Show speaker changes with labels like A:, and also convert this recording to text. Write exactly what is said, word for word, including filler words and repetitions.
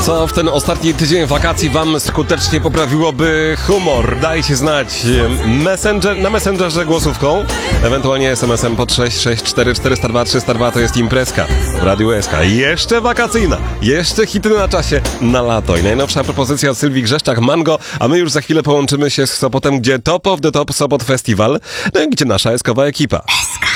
A: Co w ten ostatni tydzień wakacji wam skutecznie poprawiłoby humor? Dajcie znać Messenger, na Messengerze głosówką, ewentualnie es em esem pod sześć sześć cztery cztery zero dwa trzy zero dwa. To jest imprezka w Radiu S K. Jeszcze wakacyjna, jeszcze hity na czasie na lato. I najnowsza propozycja od Sylwii Grzeszczak, Mango, a my już za chwilę połączymy się z Sopotem, gdzie Top of the Top Sopot Festival, no i gdzie nasza eskowa ekipa.